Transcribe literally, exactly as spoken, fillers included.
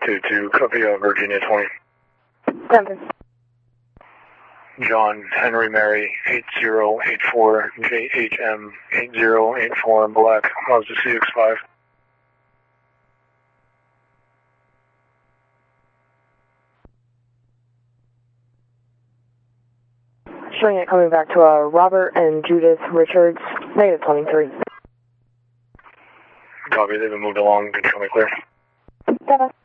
two two, copy of Virginia twenty. Denver. John Henry Mary eight zero eight four J H M eight zero eight four Black Mazda C X five. Showing it coming back to uh, Robert and Judith Richards, negative twenty-three. Copy, they've been moved along, good show me clear. Denver.